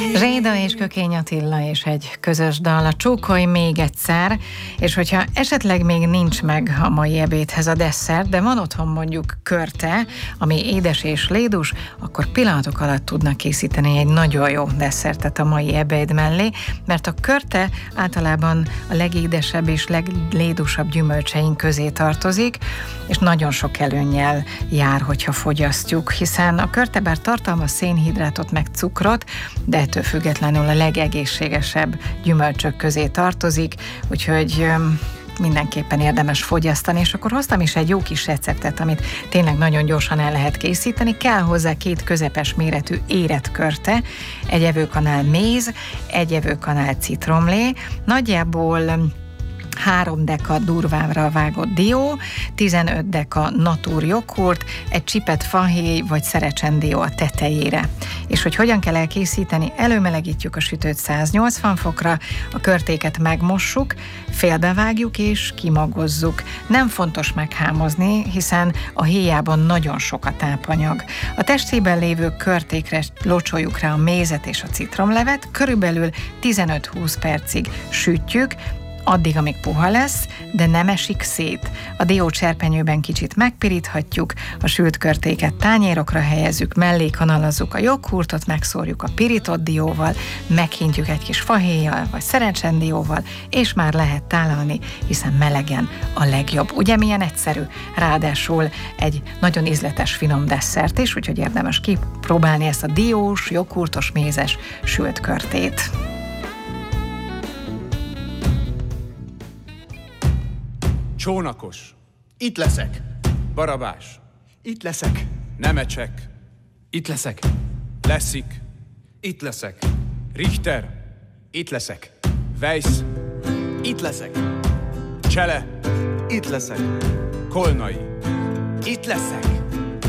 Zséda és Kökény Attila és egy közös dal, a Csókolj még egyszer, és hogyha esetleg még nincs meg a mai ebédhez a desszert, de van otthon mondjuk körte, ami édes és lédus, akkor pillanatok alatt tudnak készíteni egy nagyon jó desszertet a mai ebéd mellé, mert a körte általában a legédesebb és leglédusabb gyümölcseink közé tartozik, és nagyon sok előnnyel jár, hogyha fogyasztjuk, hiszen a körte bár tartalmaz szénhidrátot meg cukrot, de ettől függetlenül a legegészségesebb gyümölcsök közé tartozik, úgyhogy mindenképpen érdemes fogyasztani, és akkor hoztam is egy jó kis receptet, amit tényleg nagyon gyorsan el lehet készíteni. Kell hozzá 2 közepes méretű érett körte, 1 evőkanál méz, 1 evőkanál citromlé, nagyjából 3 deka durvára vágott dió, 15 deka natúr joghurt, egy csipet fahéj vagy szerecsendió a tetejére. És hogy hogyan kell elkészíteni, előmelegítjük a sütőt 180 fokra, a körtéket megmossuk, félbevágjuk és kimagozzuk. Nem fontos meghámozni, hiszen a héjában nagyon sok a tápanyag. A testében lévő körtékre locsoljuk rá a mézet és a citromlevet, körülbelül 15-20 percig sütjük, addig, amíg puha lesz, de nem esik szét. A diócserpenyőben kicsit megpiríthatjuk, a sült körtéket tányérokra helyezzük, mellé kanalazzuk a joghurtot, megszórjuk a pirított dióval, meghintjük egy kis fahéjjal vagy szerecsendióval, és már lehet tálalni, hiszen melegen a legjobb. Ugye milyen egyszerű? Ráadásul egy nagyon ízletes, finom desszert is, úgyhogy érdemes kipróbálni ezt a diós, joghurtos, mézes sült körtét. Csónakos. Itt leszek. Barabás. Itt leszek. Nemecsek. Itt leszek. Leszik. Itt leszek. Richter. Itt leszek. Weiss. Itt leszek. Csele. Itt leszek. Kolnai. Itt leszek.